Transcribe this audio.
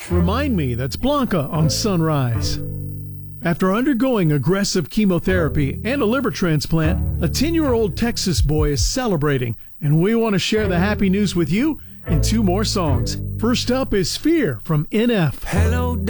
Remind Me, that's Blanca on Sunrise. After undergoing aggressive chemotherapy and a liver transplant, a 10-year-old Texas boy is celebrating, and we want to share the happy news with you in 2 more songs. First up is Fear from NF. Hello,